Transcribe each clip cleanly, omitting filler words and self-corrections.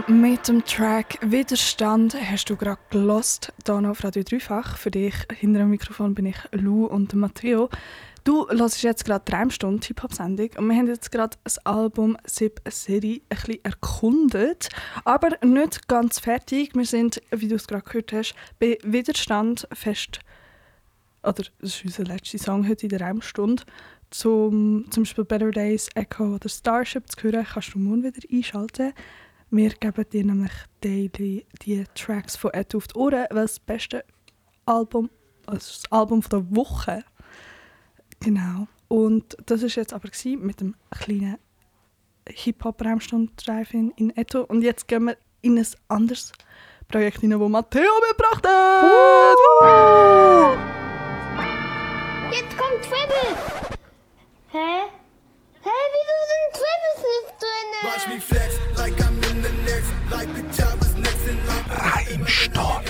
Etto mit dem Track «Widerstand» hast du gerade gelost, hier auf Radio Dreifach. Für dich hinter dem Mikrofon bin ich Lou und Matteo. Du hörst jetzt gerade die Reimstunde Hip-Hop-Sendung und wir haben jetzt gerade das Album «Sip City» ein bisschen erkundet, aber nicht ganz fertig. Wir sind, wie du es gerade gehört hast, bei «Widerstand» fest, oder das ist unser letzter Song heute in der Reimstunde. Zum Beispiel «Better Days», «Echo» oder «Starship» zu hören, kannst du morgen wieder einschalten. Wir geben dir nämlich daily die Tracks von Etto auf die Ohren, weil das beste Album, also das Album der Woche. Genau. Und das war jetzt aber mit dem kleinen Hip-Hop-Raumstund-Drive in Etto. Und jetzt gehen wir in ein anderes Projekt hinein, das Matteo mitgebracht hat. Jetzt kommt Treble! Hä? Wieso sind Trebles nicht drin? Watch me flex like I'm in the next, like the job is next in line. Reimstunde.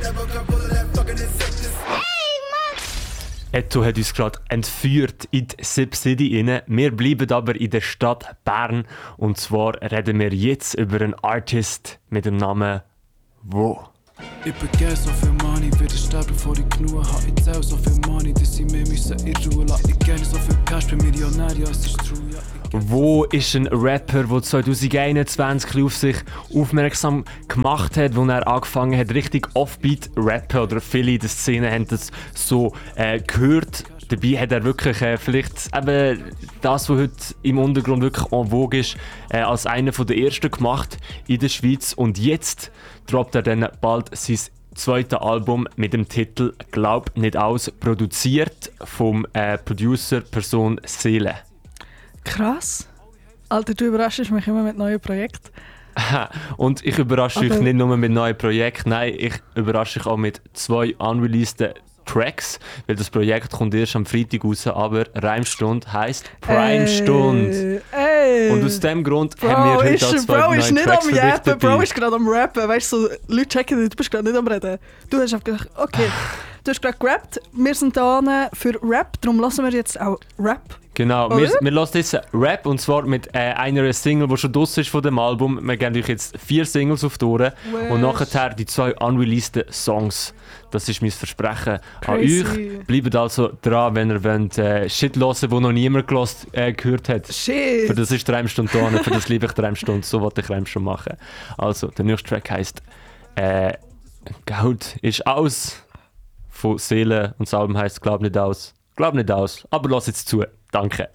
Hey, Mann! Etto hat uns gerade entführt in die Sip City rein. Wir bleiben aber in der Stadt Bern. Und zwar reden wir jetzt über einen Artist mit dem Namen Wo. Ich begehre so viel Money, werde sterben bevor ich genug habe. Ich zähle so viel Money, dass sie mir in Ruhe lassen. Ich gerne so viel Cash, bin Millionär, ja, es ist true, ja. Wo ist ein Rapper, der 2021 auf sich aufmerksam gemacht hat, wo er angefangen hat, richtig Offbeat rappen, oder viele in der Szene haben das so gehört. Dabei hat er wirklich vielleicht eben das, was heute im Untergrund wirklich en vogue ist, als einer der ersten gemacht in der Schweiz. Und jetzt droppt er dann bald sein zweites Album mit dem Titel «Glaub nicht aus», produziert vom Producer Person Seele. Krass. Alter, du überraschst mich immer mit neuen Projekten. Und ich überrasche euch nicht nur mit neuen Projekten, nein, ich überrasche euch auch mit 2 unreleaseden Tracks, weil das Projekt kommt erst am Freitag raus, aber Reimstunde heisst Primestunde. Und aus dem Grund haben wir heute auch 2 neue ist nicht Tracks am für dich Jappen, dabei. Bro ist gerade am Rappen. Weißt du, so, Leute checken, du bist gerade nicht am Reden. Du hast einfach gedacht, okay, du hast gerade gerappt, wir sind da für Rap, darum lassen wir jetzt auch Rap. Genau, Oder? wir lassen jetzt Rap, und zwar mit einer Single, die schon draussen ist von dem Album. Wir geben euch jetzt 4 Singles auf die Ohren und nachher die 2 unreleaseden Songs. Das ist mein Versprechen Crazy. an euch. Bleibt also dran, wenn ihr wollt, Shit hören, wo noch niemand gehört hat. Shit! Für das ist die Reimstunde da, für das liebe ich die Reimstunde. So wollte ich Reimstunde machen. Also, der nächste Track heisst «Gaut ist aus» von Seele, und das Album heisst «Glaub nicht aus». Glaub nicht aus, aber lass jetzt zu. Danke.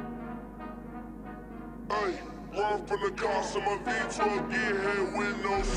Run from the cost of my V12, get here with no